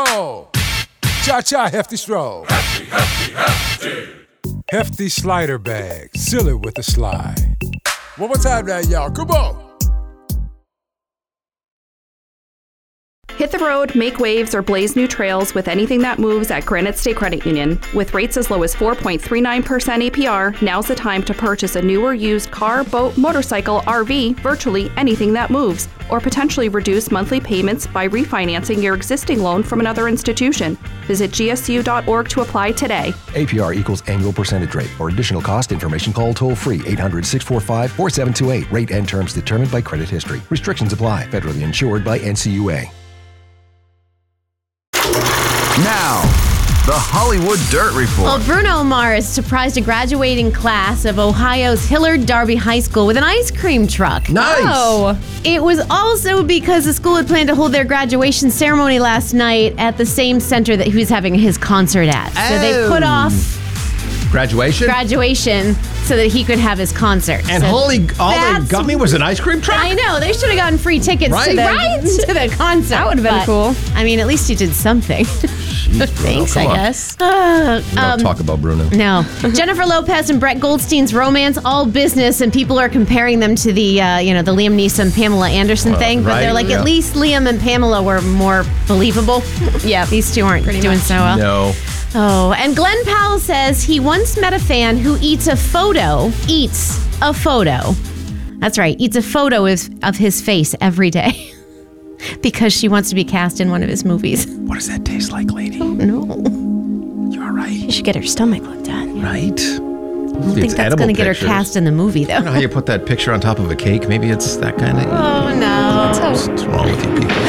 Oh, cha-cha hefty stroll. Hefty. Hefty slider bag. Seal it with a slide. One more time now, y'all. Come on. Hit the road, make waves, or blaze new trails with anything that moves at Granite State Credit Union. With rates as low as 4.39% APR, now's the time to purchase a new or used car, boat, motorcycle, RV, virtually anything that moves, or potentially reduce monthly payments by refinancing your existing loan from another institution. Visit gsu.org to apply today. APR equals annual percentage rate. For additional cost information, call toll free 800-645-4728. Rate and terms determined by credit history. Restrictions apply. Federally insured by NCUA. Now, the Hollywood Dirt Report. Well, Bruno Mars surprised a graduating class of Ohio's Hillard Darby High School with an ice cream truck. Nice. Oh. It was also because the school had planned to hold their graduation ceremony last night at the same center that he was having his concert at. So they put off graduation so that he could have his concert. And all they got me was an ice cream truck? I know. They should have gotten free tickets to the concert. That would have been cool. I mean, at least he did something. Thanks, I guess. Don't talk about Bruno. No. Jennifer Lopez and Brett Goldstein's romance, all business, and people are comparing them to the Liam Neeson, Pamela Anderson thing. But they're like, at least Liam and Pamela were more believable. Yeah, these two aren't doing so well. No. Oh, and Glenn Powell says he once met a fan who eats a photo. That's right, eats a photo of his face every day because she wants to be cast in one of his movies. What does that taste like, lady? Oh, no. You all right? You should get her stomach looked at. Right. I don't think that's going to get her cast in the movie, though. You know how you put that picture on top of a cake? Maybe it's that kind of... Oh, no. What's wrong with you people?